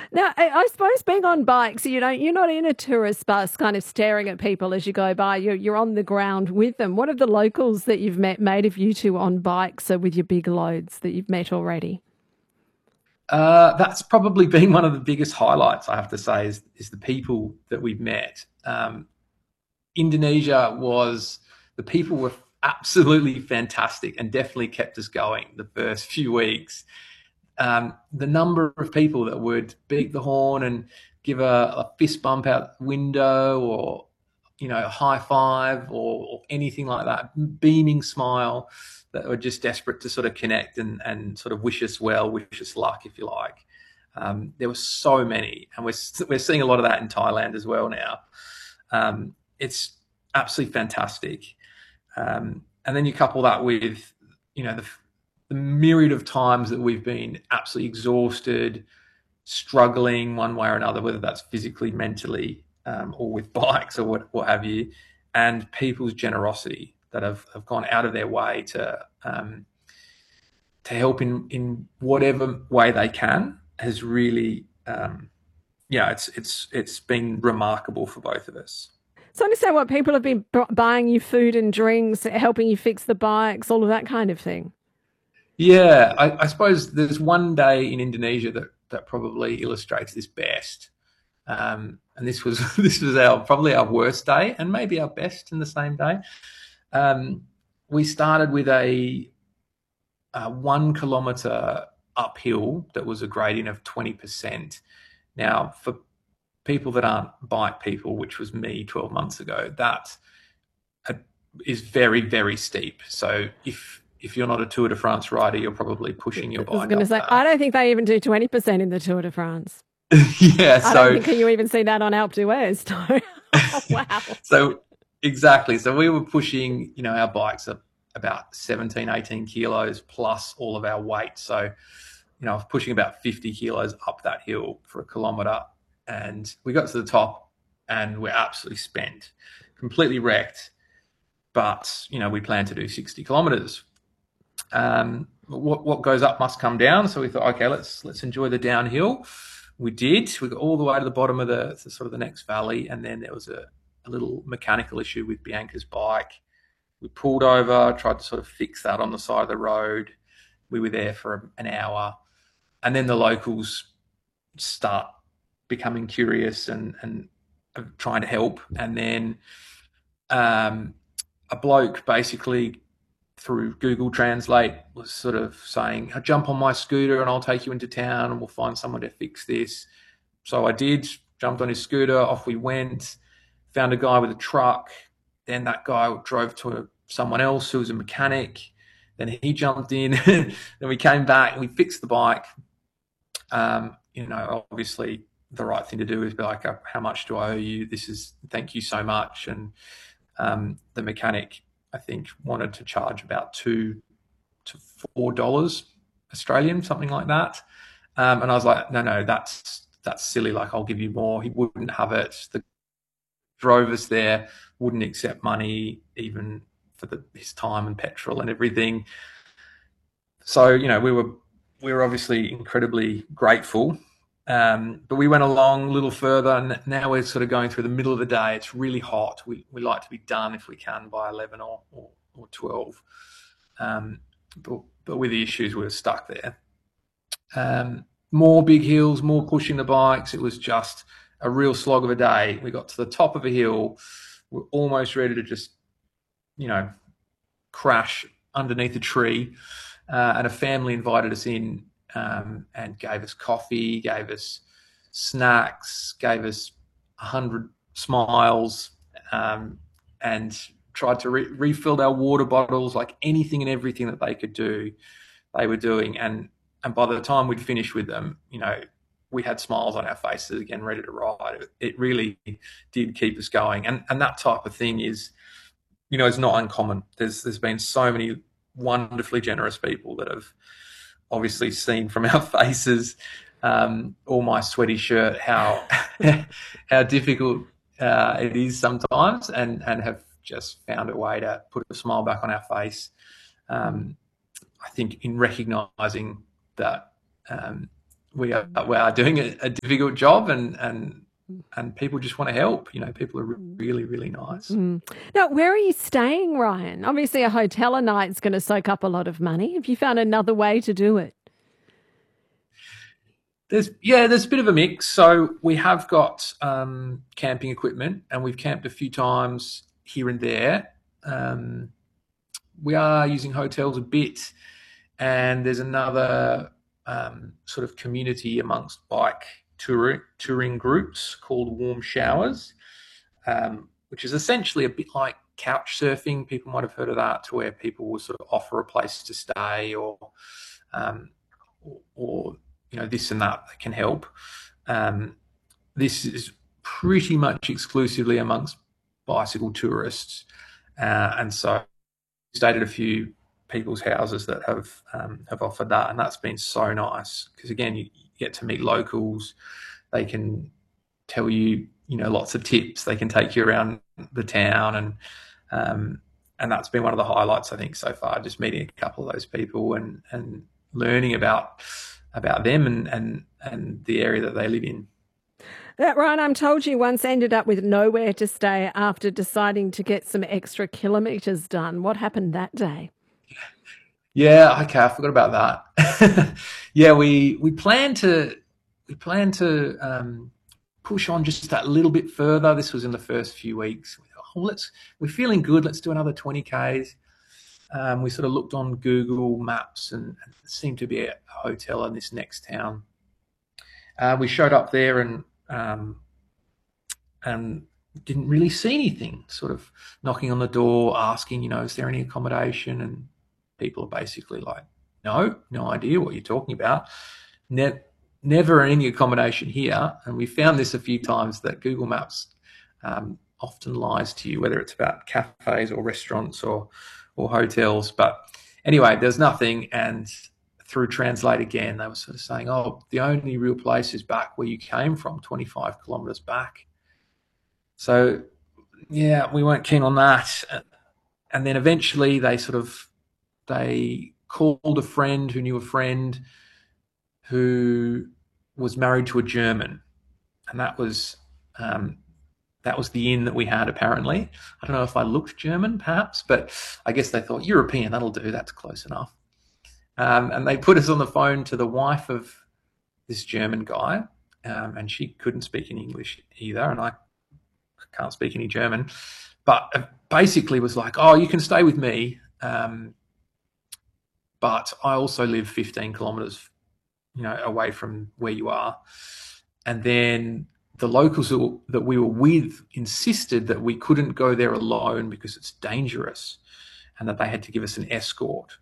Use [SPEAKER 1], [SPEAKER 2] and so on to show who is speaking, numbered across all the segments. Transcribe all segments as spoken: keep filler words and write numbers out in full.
[SPEAKER 1] Now, I, I suppose being on bikes, you know, you're not in a tourist bus kind of staring at people as you go by. You're, you're on the ground with them. What have the locals that you've met made of you two on bikes or with your big loads that you've met already?
[SPEAKER 2] Uh, that's probably been one of the biggest highlights, I have to say, is, is the people that we've met. Um, Indonesia was, the people were absolutely fantastic and definitely kept us going the first few weeks. Um, the number of people that would beat the horn and give a, a fist bump out the window, or you know, a high five, or, or anything like that, beaming smile, that were just desperate to sort of connect and, and sort of wish us well, wish us luck, if you like. Um, there were so many, and we're we're seeing a lot of that in Thailand as well now. Um, it's absolutely fantastic. Um, and then you couple that with, you know, the, the myriad of times that we've been absolutely exhausted, struggling one way or another, whether that's physically, mentally, um, or with bikes or what, what have you, and people's generosity that have, have gone out of their way to um, to help in, in whatever way they can has really, um, yeah, it's it's it's been remarkable for both of us.
[SPEAKER 1] So, I understand what people have been bu- buying you food and drinks, helping you fix the bikes, all of that kind of thing.
[SPEAKER 2] Yeah, I, I suppose there's one day in Indonesia that that probably illustrates this best. Um, and this was this was our probably our worst day, and maybe our best in the same day. Um, we started with a, a one kilometre uphill that was a gradient of twenty percent. Now, for people that aren't bike people, which was me twelve months ago, that uh, is very, very steep. So if if you're not a Tour de France rider, you're probably pushing your
[SPEAKER 1] I was
[SPEAKER 2] bike
[SPEAKER 1] going to
[SPEAKER 2] up
[SPEAKER 1] say, I
[SPEAKER 2] that.
[SPEAKER 1] don't think they even do twenty percent in the Tour de France.
[SPEAKER 2] Yeah,
[SPEAKER 1] I don't
[SPEAKER 2] so
[SPEAKER 1] think you even see that on Alpe d'Huez. So, oh, wow.
[SPEAKER 2] so exactly. So we were pushing, you know, our bikes up about seventeen, eighteen kilos plus all of our weight. So, you know, I was pushing about fifty kilos up that hill for a kilometre. And we got to the top and we're absolutely spent, completely wrecked. But, you know, we planned to do sixty kilometres. Um, what, what goes up must come down. So we thought, okay, let's let's enjoy the downhill. We did. We got all the way to the bottom of the, the sort of the next valley, and then there was a, a little mechanical issue with Bianca's bike. We pulled over, tried to sort of fix that on the side of the road. We were there for an hour, and then the locals start becoming curious and and trying to help. And then um, a bloke basically through Google Translate was sort of saying, jump on my scooter and I'll take you into town and we'll find someone to fix this. So I did, jumped on his scooter, off we went, found a guy with a truck. Then that guy drove to someone else who was a mechanic. Then he jumped in. Then we came back and we fixed the bike. Um, you know, obviously the right thing to do is be like, "Uh, how much do I owe you? This is, thank you so much." And um, the mechanic, I think, wanted to charge about two to four dollars Australian, something like that. Um, and I was like, no, no, that's that's silly. Like, I'll give you more. He wouldn't have it. The drove us there wouldn't accept money even for the, his time and petrol and everything. So you know, we were we were obviously incredibly grateful. Um, but we went along a little further, and now we're sort of going through the middle of the day. It's really hot. We we like to be done if we can by eleven or or, or twelve. Um, but but with the issues, we were stuck there. Um, more big hills, more pushing the bikes. It was just a real slog of a day. We got to the top of a hill. We're almost ready to just, you know, crash underneath a tree. Uh, and a family invited us in um, and gave us coffee, gave us snacks, gave us a hundred smiles, um, and tried to re- refill our water bottles, like anything and everything that they could do, they were doing. And and by the time we'd finished with them, you know, we had smiles on our faces again, ready to ride. It, it really did keep us going. And and that type of thing is, you know, it's not uncommon. There's there's been so many wonderfully generous people that have obviously seen from our faces, um, or my sweaty shirt, how how difficult uh, it is sometimes, and and have just found a way to put a smile back on our face. Um, I think in recognising that um, we are we are doing a, a difficult job, and and and people just want to help. You know, people are really really nice.
[SPEAKER 1] Mm. Now, where are you staying, Ryan? Obviously, a hotel a night is going to soak up a lot of money. Have you found another way to do it?
[SPEAKER 2] There's yeah, there's a bit of a mix. So we have got um, camping equipment, and we've camped a few times here and there. Um, we are using hotels a bit, and there's another um, sort of community amongst bike touring touring groups called Warm Showers, um, which is essentially a bit like couch surfing. People might have heard of that, to where people will sort of offer a place to stay, or um, or, or you know, this and that that can help. Um, this is pretty much exclusively amongst bicycle tourists, uh, and so we stayed at a few people's houses that have um, have offered that, and that's been so nice, because again, you, you get to meet locals. They can tell you, you know, lots of tips. They can take you around the town, and um, and that's been one of the highlights, I think, so far. Just meeting a couple of those people and and learning about about them and and and the area that they live in.
[SPEAKER 1] That Ryan, I'm told you once ended up with nowhere to stay after deciding to get some extra kilometres done. What happened that day?
[SPEAKER 2] Yeah, okay, I forgot about that. yeah, we we plan to we plan to um, push on just that little bit further. This was in the first few weeks. Oh, let's we're feeling good. Let's do another twenty Ks. Um, we sort of looked on Google Maps, and, and it seemed to be a hotel in this next town. Uh, we showed up there and um, and didn't really see anything. Sort of knocking on the door, asking, you know, is there any accommodation? And people are basically like, no, no idea what you're talking about. Ne- never any accommodation here. And we found this a few times, that Google Maps um, often lies to you, whether it's about cafes or restaurants or or hotels. But anyway, there's nothing. And through Translate again, they were sort of saying, oh, the only real place is back where you came from, twenty-five kilometres back. So, yeah, we weren't keen on that. And then eventually they sort of, they called a friend who knew a friend who was married to a German. And that was um, that was the inn that we had, apparently. I don't know if I looked German, perhaps, but I guess they thought, European, that'll do, that's close enough. Um, and they put us on the phone to the wife of this German guy, um, and she couldn't speak any English either, and I can't speak any German, but basically was like, oh, you can stay with me, um, but I also live fifteen kilometres, you know, away from where you are. And then the locals that we were with insisted that we couldn't go there alone because it's dangerous, and that they had to give us an escort,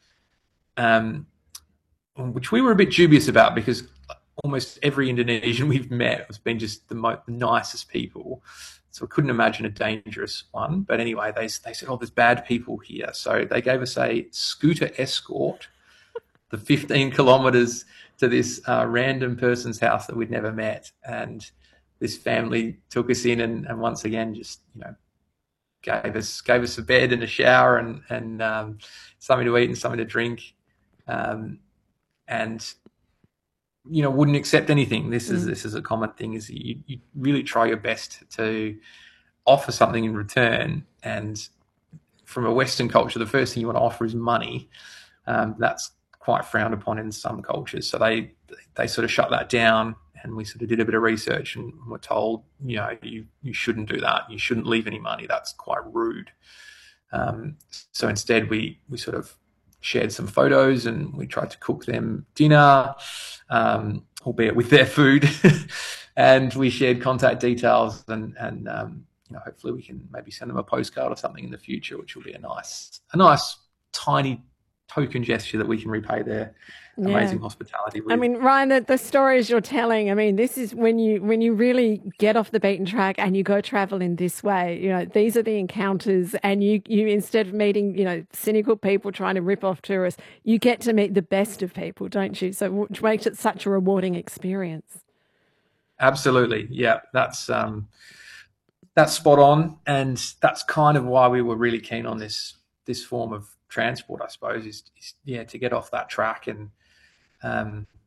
[SPEAKER 2] um, which we were a bit dubious about, because almost every Indonesian we've met has been just the, most, the nicest people. So we couldn't imagine a dangerous one. But anyway, they, they said, oh, there's bad people here. So they gave us a scooter escort, the fifteen kilometres to this uh, random person's house that we'd never met. And this family took us in, and, and once again, just, you know, gave us gave us a bed and a shower, and, and um, something to eat and something to drink. Um, and, you know, wouldn't accept anything. This is, mm. this is a common thing, is you, you really try your best to offer something in return. And from a Western culture, the first thing you want to offer is money. Um, that's quite frowned upon in some cultures. So they, they sort of shut that down, and we sort of did a bit of research and were told, you know, you, you shouldn't do that. You shouldn't leave any money. That's quite rude. Um, so instead we, we sort of shared some photos, and we tried to cook them dinner, um, albeit with their food. And we shared contact details, and, and um, you know, hopefully we can maybe send them a postcard or something in the future, which will be a nice, a nice tiny token gesture that we can repay their yeah. amazing hospitality with.
[SPEAKER 1] I mean, Ryan, the, the stories you're telling, I mean, this is when you when you really get off the beaten track and you go travel in this way. You know, these are the encounters, and you, you instead of meeting, you know, cynical people trying to rip off tourists, you get to meet the best of people, don't you? So which makes it such a rewarding experience.
[SPEAKER 2] Absolutely. Yeah, that's um, that's spot on. And that's kind of why we were really keen on this this form of transport, I suppose, is, is yeah, to get off that track and um,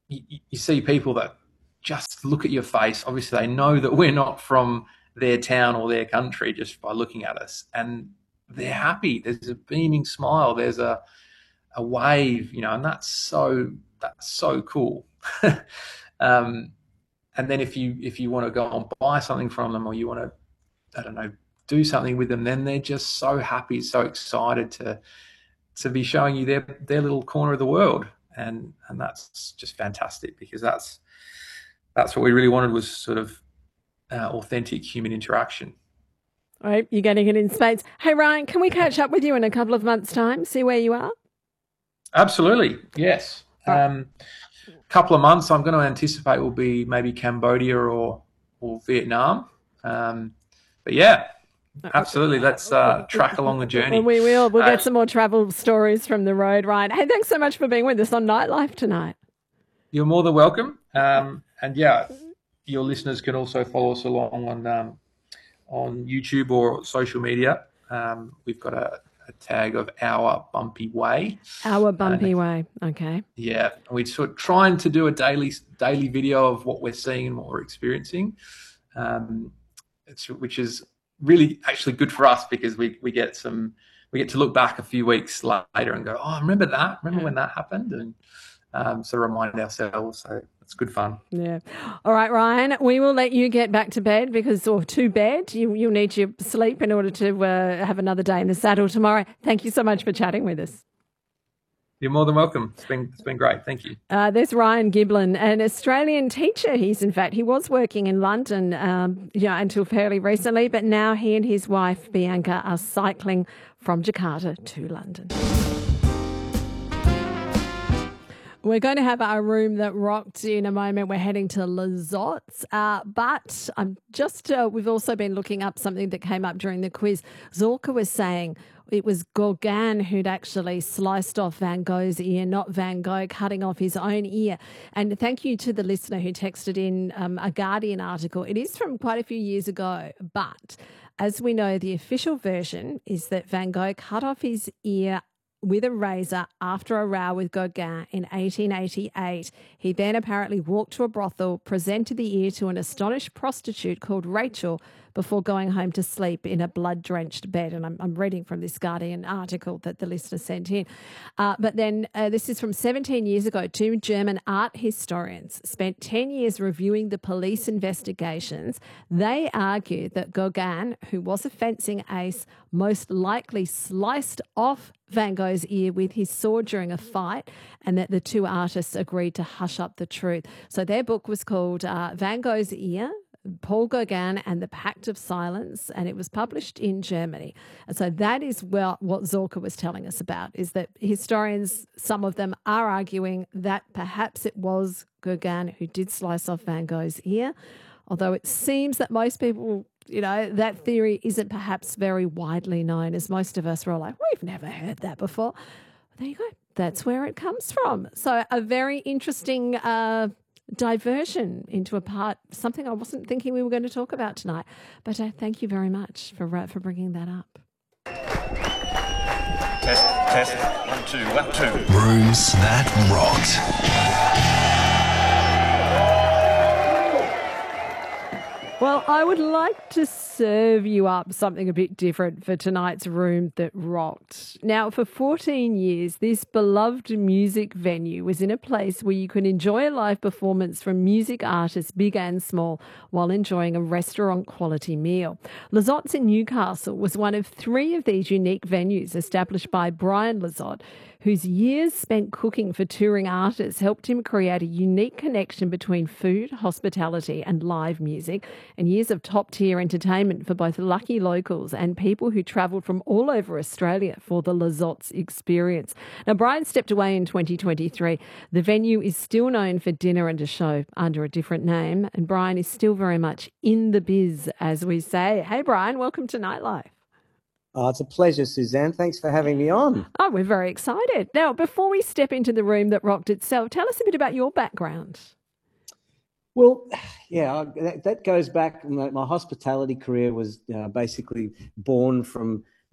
[SPEAKER 2] you, you see people that just look at your face. Obviously, they know that we're not from their town or their country just by looking at us, and they're happy. There's a beaming smile. There's a a wave, you know, and that's so that's so cool. um, and then if you if you want to go and buy something from them, or you want to, I don't know, do something with them, then they're just so happy, so excited to to be showing you their their little corner of the world, and and that's just fantastic, because that's that's what we really wanted, was sort of uh, authentic human interaction.
[SPEAKER 1] All right, you're getting it in spades. Hey, Ryan, can we catch up with you in a couple of months' time, see where you are?
[SPEAKER 2] Absolutely, yes. Um, couple of months, I'm going to anticipate will be maybe Cambodia or or Vietnam. Um, but yeah, absolutely. Let's uh, track along the journey.
[SPEAKER 1] We will. We'll get uh, some more travel stories from the road, Ryan. Hey, thanks so much for being with us on Nightlife tonight.
[SPEAKER 2] You're more than welcome. Um, and yeah, your listeners can also follow us along on um, on YouTube or social media. Um, we've got a, a tag of Our Bumpy Way.
[SPEAKER 1] Our Bumpy uh, Way. Okay.
[SPEAKER 2] Yeah, we're sort of trying to do a daily daily video of what we're seeing and what we're experiencing, um, it's, which is really actually good for us, because we we get some we get to look back a few weeks later and go, oh, remember that? Remember when that happened? And um, so remind ourselves. So it's good fun.
[SPEAKER 1] Yeah. All right, Ryan, we will let you get back to bed, because, or to bed. You, you'll need your sleep in order to uh, have another day in the saddle tomorrow. Thank you so much for chatting with us.
[SPEAKER 2] You're more than welcome. It's been it's been great. Thank you.
[SPEAKER 1] Uh, there's Ryan Giblin, an Australian teacher. He's in fact he was working in London, um, you know, until fairly recently, but now he and his wife Bianca are cycling from Jakarta to London. We're going to have our room that rocked in a moment. We're heading to Lizotte, uh, but I'm just uh, we've also been looking up something that came up during the quiz. Zorka was saying it was Gauguin who'd actually sliced off Van Gogh's ear, not Van Gogh cutting off his own ear. And thank you to the listener who texted in um, a Guardian article. It is from quite a few years ago, but as we know, the official version is that Van Gogh cut off his ear with a razor after a row with Gauguin in eighteen eighty-eight. He then apparently walked to a brothel, presented the ear to an astonished prostitute called Rachel before going home to sleep in a blood-drenched bed. And I'm, I'm reading from this Guardian article that the listener sent in. Uh, but then uh, this is from seventeen years ago. Two German art historians spent ten years reviewing the police investigations. They argued that Gauguin, who was a fencing ace, most likely sliced off Van Gogh's ear with his sword during a fight, and that the two artists agreed to hush up the truth. So their book was called uh, Van Gogh's Ear, Paul Gauguin and the Pact of Silence, and it was published in Germany. And so that is well, what Zorka was telling us about, is that historians, some of them are arguing that perhaps it was Gauguin who did slice off Van Gogh's ear, although it seems that most people, you know, that theory isn't perhaps very widely known, as most of us were all like, we've never heard that before. But there you go. That's where it comes from. So a very interesting uh, diversion into a part, something I wasn't thinking we were going to talk about tonight. But uh, thank you very much for uh, for bringing that up.
[SPEAKER 3] Test, test, one, two, one, two.
[SPEAKER 4] Rooms that rocked.
[SPEAKER 1] Well, I would like to serve you up something a bit different for tonight's Room That Rocked. Now, for fourteen years, this beloved music venue was in a place where you could enjoy a live performance from music artists big and small while enjoying a restaurant-quality meal. Lizotte in Newcastle was one of three of these unique venues established by Brian Lizotte, whose years spent cooking for touring artists helped him create a unique connection between food, hospitality and live music, and years of top-tier entertainment for both lucky locals and people who travelled from all over Australia for the Lizotte's experience. Now, Brian stepped away in twenty twenty-three. The venue is still known for dinner and a show under a different name, and Brian is still very much in the biz, as we say. Hey, Brian, welcome to Nightlife.
[SPEAKER 5] Oh, it's a pleasure, Suzanne. Thanks for having me on.
[SPEAKER 1] Oh, we're very excited. Now, before we step into the room that rocked itself, tell us a bit about your background.
[SPEAKER 5] Well, yeah, that, that goes back. My, my hospitality career was uh, basically born from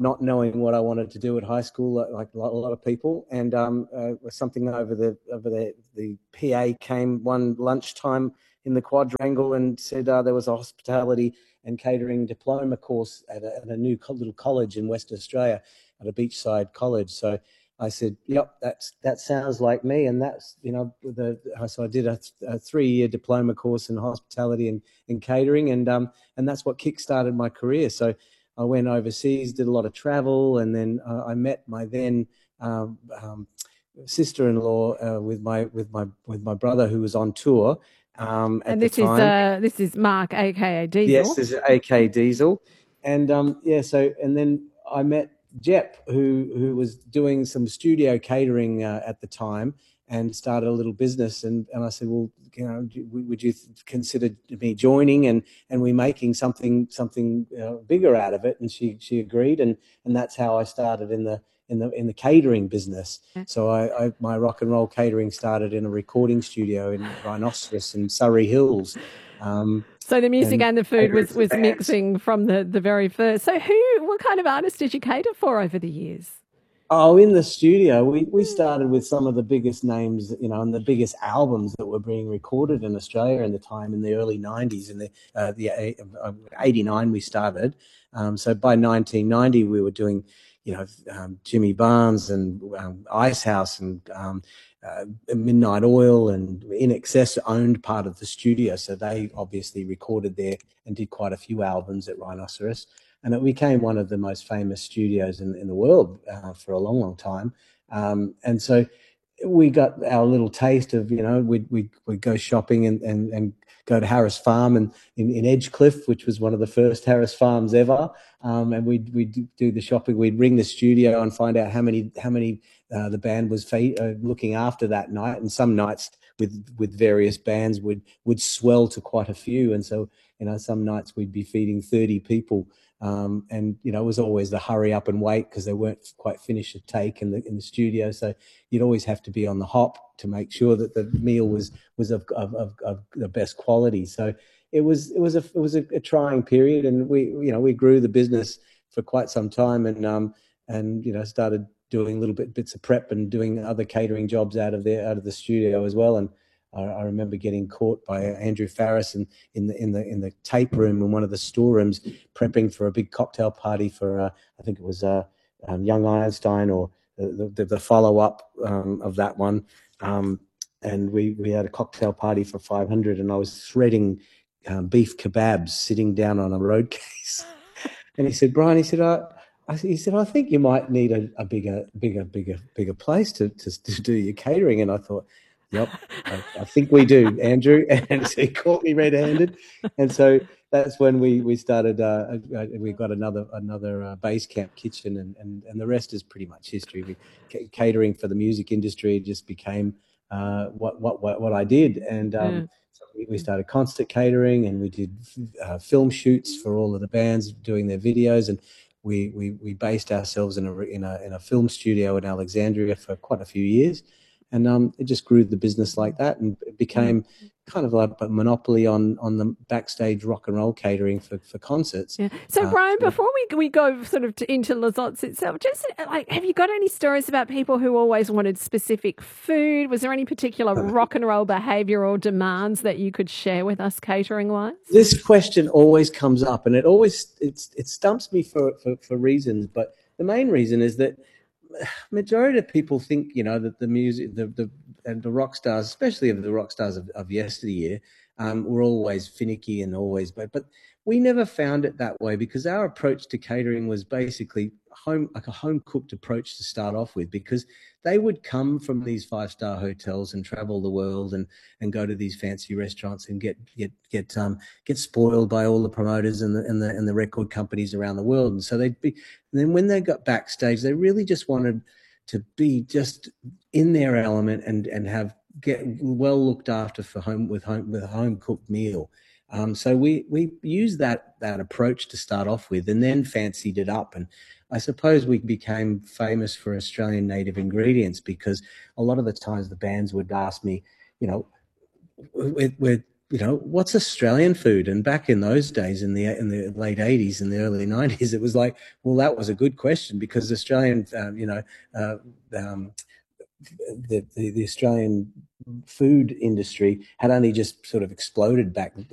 [SPEAKER 5] not knowing what I wanted to do at high school, like, like a lot of people. And um, uh, something over the over the the P A came one lunchtime in the quadrangle and said uh, there was a hospitality and catering diploma course at a, at a new little college in Western Australia, at a beachside college. So I said, "Yep, that's that sounds like me." And that's, you know, the so I did a, a three-year diploma course in hospitality and, and catering, and um and that's what kickstarted my career. So I went overseas, did a lot of travel, and then uh, I met my then um, um, sister-in-law uh, with my with my with my brother, who was on tour um, at
[SPEAKER 1] And
[SPEAKER 5] the
[SPEAKER 1] this is
[SPEAKER 5] time.
[SPEAKER 1] uh, this is Mark, aka Diesel.
[SPEAKER 5] Yes, this is A K Diesel, and um, yeah. So and then I met Jep, who who was doing some studio catering uh, at the time, and started a little business. And, and I said, well, you know, would you consider me joining and and we making something something uh, bigger out of it? And she she agreed, and and that's how I started in the in the in the catering business. So I, I my rock and roll catering started in a recording studio in Rhinoceros in Surrey Hills. Um,
[SPEAKER 1] so the music and, and the food was, was
[SPEAKER 5] bands.
[SPEAKER 1] mixing from the, the very first. So who, what kind of artists did you cater for over the years?
[SPEAKER 5] Oh, in the studio, we, we started with some of the biggest names, you know, and the biggest albums that were being recorded in Australia in the time, in the early nineties. In the uh, the uh, eighty-nine we started. Um, so by nineteen ninety we were doing, you know, um, Jimmy Barnes and um, Icehouse and um, uh, Midnight Oil, and In Excess owned part of the studio. So they obviously recorded there and did quite a few albums at Rhinoceros. And it became one of the most famous studios in, in the world uh, for a long, long time. Um, and so we got our little taste of, you know, we'd, we'd, we'd go shopping and, and, and go to Harris Farm and in, in Edgecliff, which was one of the first Harris Farms ever. Um, and we'd, we'd do the shopping. We'd ring the studio and find out how many how many uh, the band was fe- uh, looking after that night. And some nights with with various bands would would swell to quite a few. And so, you know, some nights we'd be feeding thirty people. Um, and, you know, it was always the hurry up and wait because they weren't quite finished a take in the in the studio. So you'd always have to be on the hop to make sure that the meal was was of of, of, of the best quality. So it was it was a it was a, a trying period, and we you know we grew the business for quite some time, and um and you know started doing little bit bits of prep and doing other catering jobs out of there out of the studio as well. And I remember getting caught by Andrew Farris in, in the in the in the tape room in one of the storerooms, prepping for a big cocktail party for uh, I think it was uh, um, Young Einstein or the the, the follow up um, of that one, um, and we we had a cocktail party for five hundred, and I was shredding um, beef kebabs sitting down on a road case, and he said, Brian, he said, I. I, he said, I think you might need a, a bigger, bigger, bigger, bigger place to, to to do your catering, and I thought. Yep, I, I think we do, Andrew. And he caught me red-handed, and so that's when we we started. Uh, we got another another uh, base camp kitchen, and, and and the rest is pretty much history. We c- catering for the music industry just became uh, what what what what I did, and um, yeah. so we, we started concert catering, and we did uh, film shoots for all of the bands doing their videos, and we we we based ourselves in a in a in a film studio in Alexandria for quite a few years. And um, it just grew the business like that, and it became kind of like a monopoly on on the backstage rock and roll catering for, for concerts.
[SPEAKER 1] Yeah. So,
[SPEAKER 5] uh,
[SPEAKER 1] Brian,
[SPEAKER 5] so,
[SPEAKER 1] before we we go sort of to, into Lizottes itself, just like, have you got any stories about people who always wanted specific food? Was there any particular rock and roll behaviour or demands that you could share with us, catering wise?
[SPEAKER 5] This question always comes up, and it always it's it stumps me for, for for reasons. But the main reason is that majority of people think, you know, that the music, the the and the rock stars, especially of the rock stars of, of yesteryear, um, were always finicky and always, but but we never found it that way, because our approach to catering was basically home, like a home cooked approach to start off with, because they would come from these five star hotels and travel the world and and go to these fancy restaurants and get get get um get spoiled by all the promoters and the and the and the record companies around the world. And so they'd be, and then when they got backstage, they really just wanted to be just in their element and and have get well looked after for home with home with a home cooked meal. Um, so we we used that that approach to start off with, and then fancied it up. And I suppose we became famous for Australian native ingredients, because a lot of the times the bands would ask me, you know, we're, we're you know, what's Australian food? And back in those days, in the in the late eighties and the early nineties, it was like, well, that was a good question, because Australian, um, you know, uh, um, the, the the Australian food industry had only just sort of exploded back